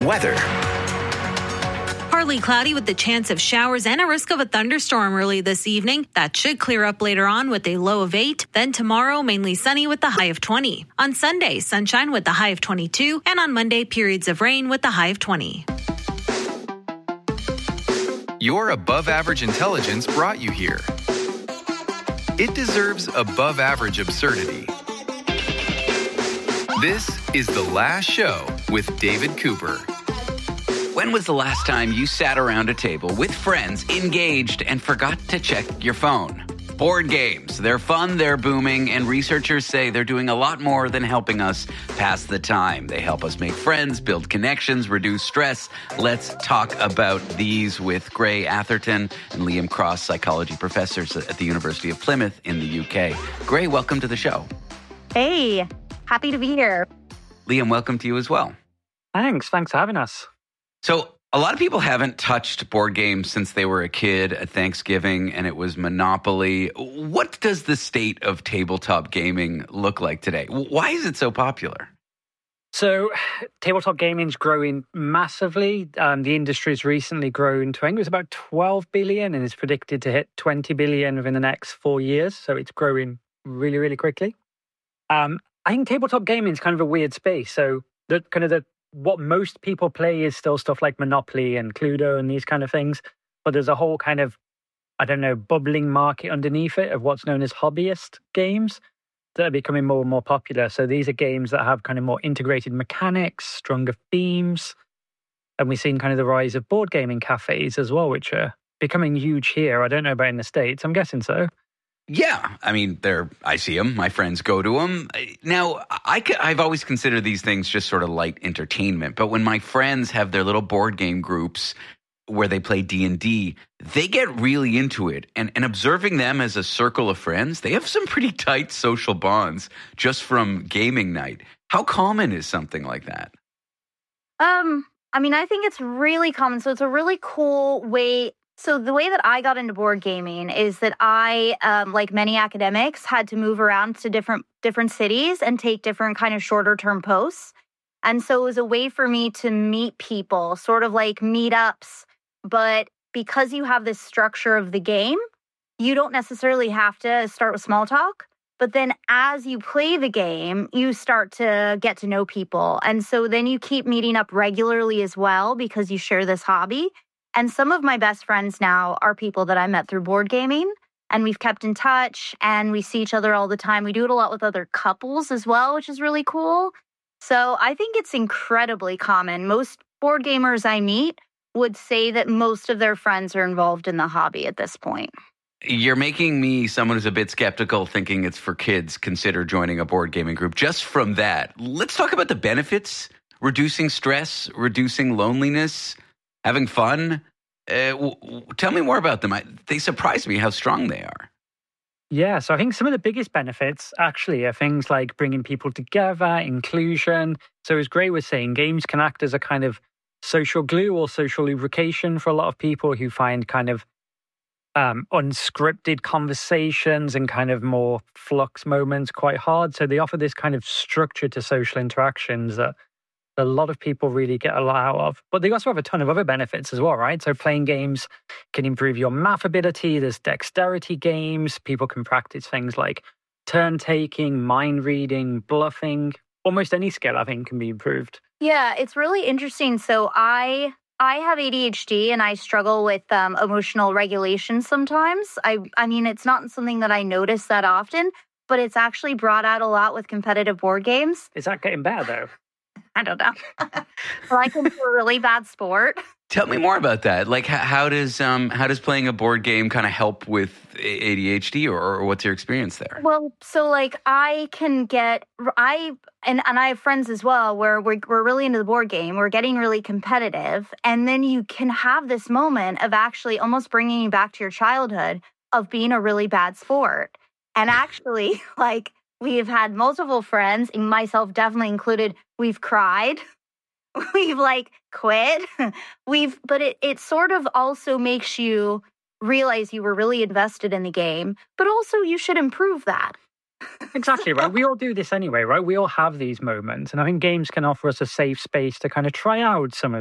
weather. Partly cloudy with the chance of showers and a risk of a thunderstorm early this evening. That should clear up later on with a low of 8. Then tomorrow, mainly sunny with the high of 20. On Sunday, sunshine with the high of 22. And on Monday, periods of rain with the high of 20. Your above average intelligence brought you here. It deserves above average absurdity. This is The Last Show with David Cooper. When was the last time you sat around a table with friends, engaged, and forgot to check your phone? Board games. They're fun, they're booming, and researchers say they're doing a lot more than helping us pass the time. They help us make friends, build connections, reduce stress. Let's talk about these with Gray Atherton and Liam Cross, psychology professors at the University of Plymouth in the UK. Gray, welcome to the show. Hey, happy to be here. Liam, welcome to you as well. Thanks for having us. So a lot of people haven't touched board games since they were a kid at Thanksgiving, and it was Monopoly. What does the state of tabletop gaming look like today? Why is it so popular? So tabletop gaming is growing massively. The industry's recently grown to, I think it was about 12 billion, and is predicted to hit 20 billion within the next 4 years. So it's growing really, really quickly. I think tabletop gaming is kind of a weird space. So what most people play is still stuff like Monopoly and Cluedo and these kind of things. But there's a whole kind of, bubbling market underneath it of what's known as hobbyist games that are becoming more and more popular. So these are games that have kind of more integrated mechanics, stronger themes. And we've seen kind of the rise of board gaming cafes as well, which are becoming huge here. I don't know about in the States. I'm guessing so. Yeah, I mean, I see them. My friends go to them. Now, I've always considered these things just sort of light entertainment. But when my friends have their little board game groups where they play D&D, they get really into it. And observing them as a circle of friends, they have some pretty tight social bonds just from gaming night. How common is something like that? I think it's really common. So it's a really cool way. So the way that I got into board gaming is that I, like many academics, had to move around to different cities and take different kind of shorter term posts. And so it was a way for me to meet people, sort of like meetups. But because you have this structure of the game, you don't necessarily have to start with small talk. But then as you play the game, you start to get to know people. And so then you keep meeting up regularly as well because you share this hobby. And some of my best friends now are people that I met through board gaming, and we've kept in touch, and we see each other all the time. We do it a lot with other couples as well, which is really cool. So I think it's incredibly common. Most board gamers I meet would say that most of their friends are involved in the hobby at this point. You're making me, someone who's a bit skeptical, thinking it's for kids, consider joining a board gaming group. Just from that, let's talk about the benefits: reducing stress, reducing loneliness, having fun. Tell me more about them. They surprise me how strong they are. Yeah, so I think some of the biggest benefits actually are things like bringing people together, inclusion. So as Gray was saying, games can act as a kind of social glue or social lubrication for a lot of people who find kind of unscripted conversations and kind of more flux moments quite hard. So they offer this kind of structure to social interactions that a lot of people really get a lot out of. But they also have a ton of other benefits as well, right? So playing games can improve your math ability. There's dexterity games. People can practice things like turn taking, mind reading, bluffing. Almost any skill, I think, can be improved. Yeah, it's really interesting. So I have ADHD and I struggle with emotional regulation sometimes. I mean, it's not something that I notice that often, but it's actually brought out a lot with competitive board games. Is that getting better, though? I don't know. Like into a really bad sport. Tell me more about that. Like, how does playing a board game kind of help with ADHD, or what's your experience there? Well, so like I have friends as well where we're really into the board game. We're getting really competitive, and then you can have this moment of actually almost bringing you back to your childhood of being a really bad sport, and actually like. We've had multiple friends, and myself definitely included. We've cried. We've like quit. But it sort of also makes you realize you were really invested in the game, but also you should improve that. Exactly, right? We all do this anyway, right? We all have these moments. And I think games can offer us a safe space to kind of try out some of